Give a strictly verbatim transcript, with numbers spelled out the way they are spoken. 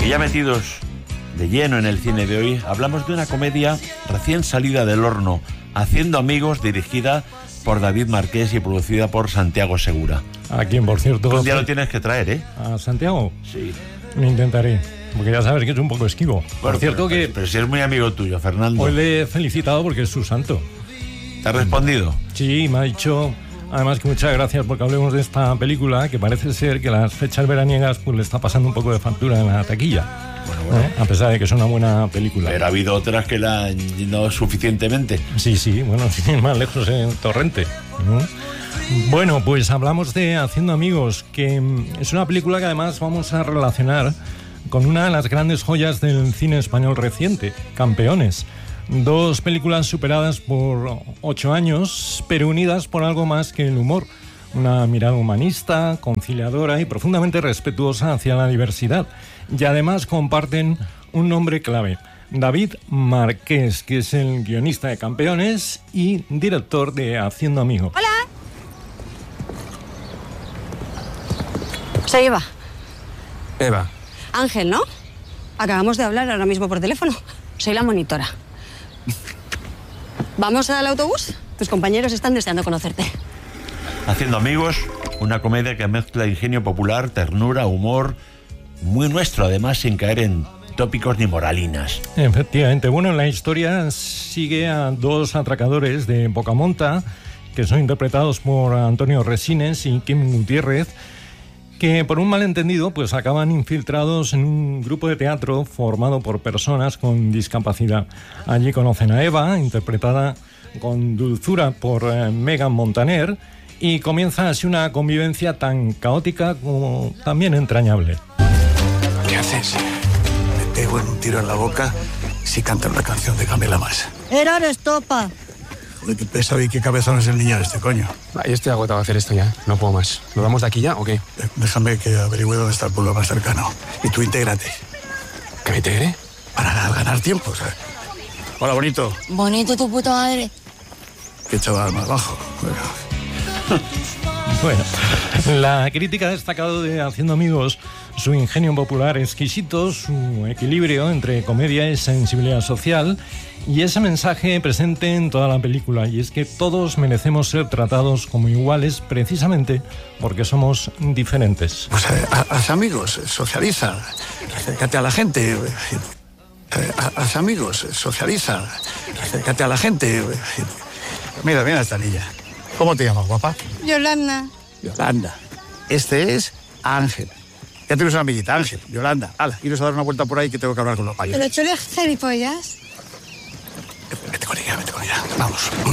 ya metidos de lleno en el cine de hoy, hablamos de una comedia recién salida del horno, Haciendo amigos, dirigida por David Marqués y producida por Santiago Segura. A quien, por cierto... Un día lo tienes que traer, ¿eh? ¿A Santiago? Sí. Me intentaré, porque ya sabes que es un poco esquivo. Bueno, por cierto pero, que... Pero si es muy amigo tuyo, Fernando. Hoy le he felicitado porque es su santo. ¿Te ha respondido? Sí, me ha dicho... Además que muchas gracias porque hablemos de esta película, que parece ser que las fechas veraniegas pues le está pasando un poco de factura en la taquilla. Bueno, bueno. ¿Eh? A pesar de que es una buena película. Pero ha habido otras que la han llenado suficientemente. Sí, sí, bueno, sin ir más lejos en Torrente. ¿Mm? Bueno, pues hablamos de Haciendo amigos, que es una película que además vamos a relacionar con una de las grandes joyas del cine español reciente, Campeones. Dos películas superadas por ocho años, pero unidas por algo más que el humor. Una mirada humanista, conciliadora y profundamente respetuosa hacia la diversidad. Y además comparten un nombre clave, David Marqués, que es el guionista de Campeones y director de Haciendo amigos. ¡Hola! Soy Eva. Eva. Ángel, ¿no? Acabamos de hablar ahora mismo por teléfono. Soy la monitora. ¿Vamos al autobús? Tus compañeros están deseando conocerte. Haciendo amigos, una comedia que mezcla ingenio popular, ternura, humor, muy nuestro, además sin caer en tópicos ni moralinas. Efectivamente. Bueno, la historia sigue a dos atracadores de Pocamonta, que son interpretados por Antonio Resines y Kim Gutiérrez, que por un malentendido pues acaban infiltrados en un grupo de teatro formado por personas con discapacidad. Allí conocen a Eva, interpretada con dulzura por eh, Megan Montaner, y comienza así una convivencia tan caótica como también entrañable. ¿Qué haces? Me pego en un tiro en la boca si canta una canción de Camila Más. Era estopa. Joder, qué pesado y qué cabezón es el niño este, coño. Ah, yo estoy agotado a hacer esto ya. No puedo más. ¿Lo damos de aquí ya o qué? Eh, Déjame que averigüe dónde está el pueblo más cercano. Y tú intégrate. ¿Que me integre? Para ganar tiempo, ¿sabes? Hola, bonito. Bonito tu puta madre. Qué chaval más bajo. Bueno. Bueno, la crítica ha destacado de Haciendo amigos su ingenio popular exquisito, su equilibrio entre comedia y sensibilidad social, y ese mensaje presente en toda la película, y es que todos merecemos ser tratados como iguales precisamente porque somos diferentes. Pues eh, haz amigos, socializa, acércate a la gente. Eh, haz amigos, socializa, acércate a la gente. Mira, mira esta niña. ¿Cómo te llamas, guapa? Yolanda. Yolanda. Este es Ángel. Ya tienes una amiguita, Ángel. Yolanda. Hala, iros a dar una vuelta por ahí que tengo que hablar con los mayores. ¿Pero tú eres gilipollas? Vete con ella, vete con ella. Vamos.